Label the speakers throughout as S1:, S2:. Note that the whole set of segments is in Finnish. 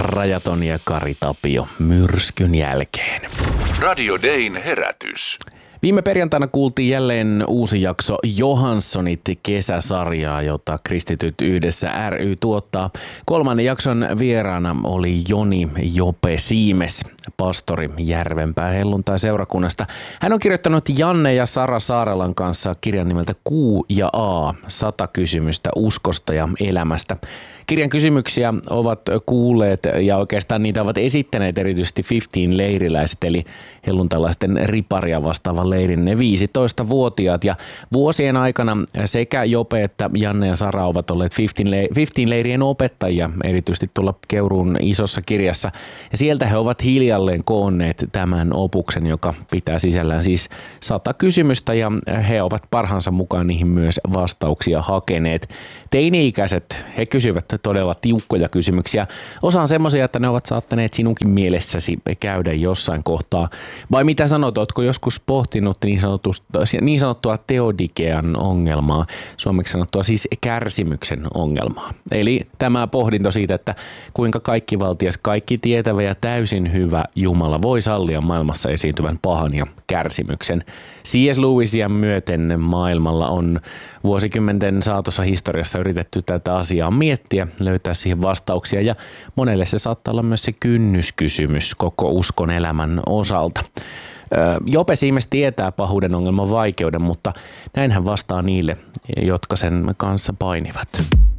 S1: Rajaton ja Kari Tapio myrskyn jälkeen.
S2: Radio Dayn herätys.
S1: Viime perjantaina kuultiin jälleen uusi jakso Johanssonit kesäsarjaa, jota Kristityt yhdessä ry tuottaa. 3. jakson vieraana oli Joni Jope Siimes, pastori Järvenpään helluntai-seurakunnasta. Hän on kirjoittanut Janne ja Sara Saarelan kanssa kirjan nimeltä Q ja A, 100 kysymystä uskosta ja elämästä. Kirjan kysymyksiä ovat kuulleet ja oikeastaan niitä ovat esittäneet erityisesti 15-leiriläiset, eli helluntalaisten riparia vastaavan leirin ne 15-vuotiaat. Ja vuosien aikana sekä Jope että Janne ja Sara ovat olleet 15-leirien opettajia, erityisesti tuolla Keuruun isossa kirjassa. Ja sieltä he ovat hiljalleen koonneet tämän opuksen, joka pitää sisällään siis 100 kysymystä, ja he ovat parhaansa mukaan niihin myös vastauksia hakeneet. Teini-ikäiset, he kysyvät todella tiukkoja kysymyksiä. Osa on semmoisia, että ne ovat saattaneet sinunkin mielessäsi käydä jossain kohtaa. Vai mitä sanot, ootko joskus pohtinut niin sanottua teodikean ongelmaa, suomeksi sanottua siis kärsimyksen ongelmaa? Eli tämä pohdinto siitä, että kuinka kaikkivaltias, kaikki tietävä ja täysin hyvä Jumala voi sallia maailmassa esiintyvän pahan ja kärsimyksen. C.S. Lewisia myöten maailmalla on vuosikymmenten saatossa historiassa yritetty tätä asiaa miettiä, löytää siihen vastauksia, ja monelle se saattaa olla myös se kynnyskysymys koko uskon elämän osalta. Jope Siimes tietää pahuuden ongelman vaikeuden, mutta näin hän vastaa niille, jotka sen kanssa painivat.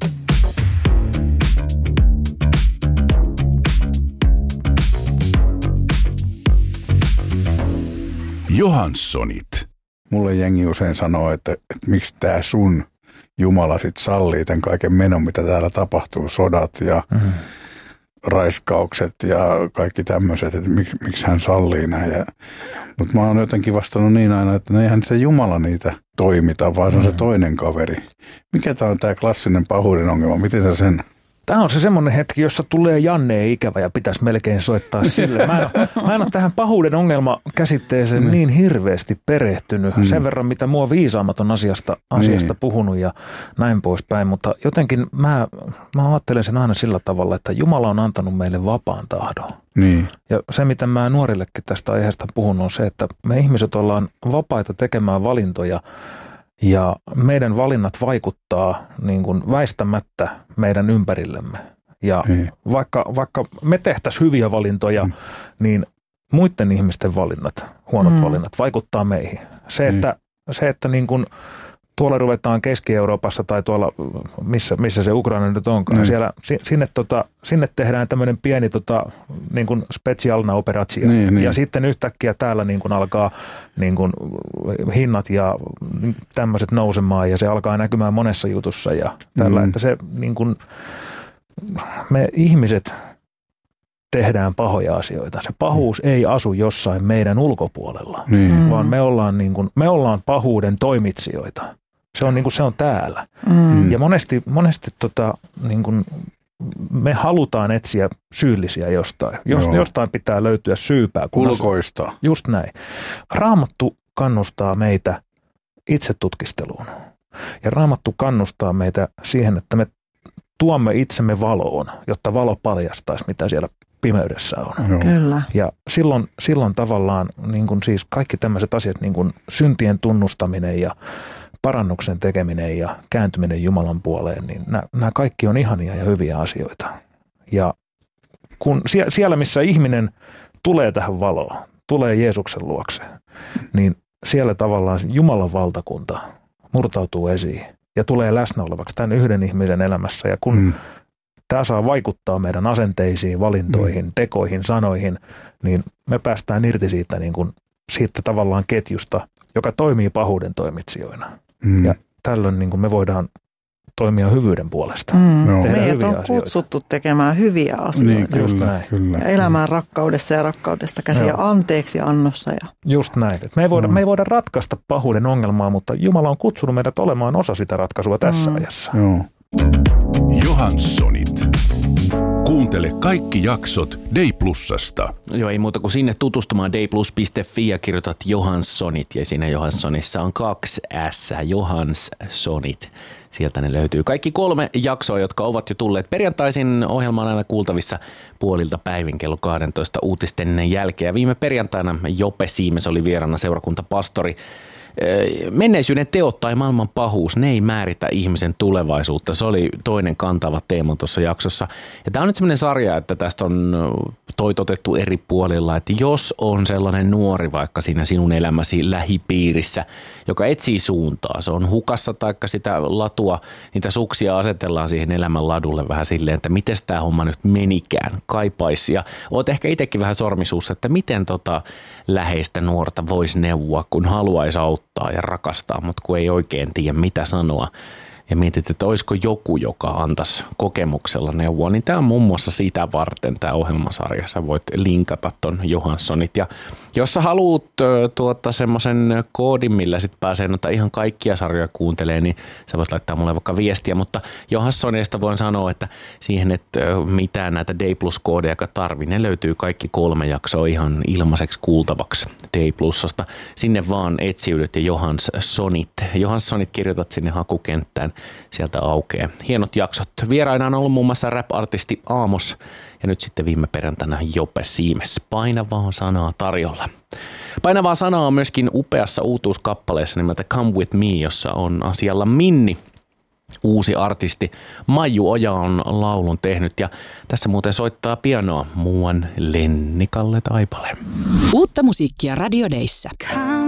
S2: Johanssonit.
S3: Mulle jengi usein sanoo, että miksi tää sun Jumala sit sallii tämän kaiken menon, mitä täällä tapahtuu, sodat ja raiskaukset ja kaikki tämmöiset, että miksi hän sallii näin. Mutta mä oon jotenkin vastannut niin aina, että eihän se Jumala niitä toimita, vaan se on se toinen kaveri. Mikä tää on tää klassinen pahuuden ongelma? Miten sä sen...
S4: Tämä on se semmoinen hetki, jossa tulee Janne ikävä ja pitäisi melkein soittaa sille. Mä en ole tähän pahuuden ongelma-käsitteeseen niin hirveästi perehtynyt. Sen verran, mitä mua viisaammat on asiasta puhunut ja näin poispäin. Mutta jotenkin mä ajattelen sen aina sillä tavalla, että Jumala on antanut meille vapaan tahdon.
S3: Niin.
S4: Ja se, mitä mä nuorillekin tästä aiheesta puhun, on se, että me ihmiset ollaan vapaita tekemään valintoja. Ja meidän valinnat vaikuttaa niin kuin väistämättä meidän ympärillemme. Ja vaikka me tehtäisiin hyviä valintoja, niin muiden ihmisten valinnat, huonot valinnat, vaikuttaa meihin. Se, että niin kuin tuolla ruvetaan Keski-Euroopassa tai tuolla, missä se Ukraina nyt onkaan, siellä, sinne tehdään tämmöinen pieni niin kuin specialna operaatio. Ja sitten yhtäkkiä täällä niin kuin alkaa niin kuin hinnat ja tämmöiset nousemaan ja se alkaa näkymään monessa jutussa ja tällä, että se niin kuin, me ihmiset tehdään pahoja asioita. Se pahuus ei asu jossain meidän ulkopuolella, vaan me ollaan pahuuden toimitsijoita. Se on, niin kuin, se on täällä. Ja monesti niin kuin, me halutaan etsiä syyllisiä jostain. Jostain pitää löytyä syypää.
S3: Ulkoista.
S4: Just näin. Raamattu kannustaa meitä itsetutkisteluun. Ja Raamattu kannustaa meitä siihen, että me tuomme itsemme valoon, jotta valo paljastaisi, mitä siellä pimeydessä on.
S5: Kyllä.
S4: Ja silloin tavallaan niin kuin siis kaikki tämmöiset asiat, niin kuin syntien tunnustaminen ja parannuksen tekeminen ja kääntyminen Jumalan puoleen, niin nämä kaikki on ihania ja hyviä asioita. Ja kun siellä, missä ihminen tulee tähän valoon, tulee Jeesuksen luokse, niin siellä tavallaan Jumalan valtakunta murtautuu esiin ja tulee läsnä olevaksi tämän yhden ihmisen elämässä. Ja kun tämä saa vaikuttaa meidän asenteisiin, valintoihin, tekoihin, sanoihin, niin me päästään irti siitä tavallaan ketjusta, joka toimii pahuuden toimitsijoina. Ja tällöin niin kuin me voidaan toimia hyvyyden puolesta.
S5: Meidät on kutsuttu tekemään hyviä asioita.
S3: Niin, kyllä.
S5: Ja elämään rakkaudessa ja rakkaudesta käsin ja anteeksi annossa.
S4: Just näin. Me ei voida ratkaista pahuuden ongelmaa, mutta Jumala on kutsunut meidät olemaan osa sitä ratkaisua tässä ajassa.
S3: Joo.
S2: Johanssonit. Kuuntele kaikki jaksot Day+:sta.
S1: Joo, ei muuta kuin sinne tutustumaan dayplus.fi ja kirjoitat Johanssonit ja siinä Johanssonissa on 2 S, Johanssonit. Sieltä ne löytyy. Kaikki 3 jaksoa, jotka ovat jo tulleet perjantaisin. Ohjelma on aina kuultavissa puolilta päivin kello 12 uutisten jälkeen. Ja viime perjantaina Jope Siimes oli vieraana seurakuntapastori. Menneisyyden teot tai maailman pahuus, ne ei määritä ihmisen tulevaisuutta. Se oli toinen kantava teema tuossa jaksossa. Ja tämä on nyt semmoinen sarja, että tästä on toitotettu eri puolilla, että jos on sellainen nuori vaikka siinä sinun elämäsi lähipiirissä, joka etsii suuntaa, se on hukassa taikka sitä latua, niitä suksia asetellaan siihen elämän ladulle vähän silleen, että miten tämä homma nyt menikään, kaipaisi. Ja oot ehkä itsekin vähän sormisuussa, että miten läheistä nuorta voisi neuvoa, kun haluaisi auttaa ja rakastaa, mutta kun ei oikein tiedä mitä sanoa. Ja mietit, että olisiko joku, joka antaisi kokemuksella neuvoa, niin tämä on muun muassa sitä varten tämä ohjelmasarja. Sä voit linkata ton Johanssonit. Ja jos sä haluat semmoisen koodin, millä sit pääsee noita ihan kaikkia sarjoja kuuntelee, niin sä voit laittaa mulle vaikka viestiä. Mutta Johanssoneista voin sanoa, että siihen, että mitään näitä Day Plus-koodeja tarvii, ne löytyy kaikki 3 jaksoa ihan ilmaiseksi kuultavaksi Day Plusasta. Sinne vaan etsiydyt ja Johanssonit. Johanssonit kirjoitat sinne hakukenttään. Sieltä aukeaa. Hienot jaksot. Vieraina on ollut muun muassa rap-artisti Aamos ja nyt sitten viime perjantaina Jope Siimes. Painavaa sanaa tarjolla. Painavaa sanaa on myöskin upeassa uutuuskappaleessa nimeltä Come With Me, jossa on asialla Minni. Uusi artisti Maiju Oja on laulun tehnyt ja tässä muuten soittaa pianoa muuan Lennikalle Taipale.
S6: Uutta musiikkia Radio Dayssä.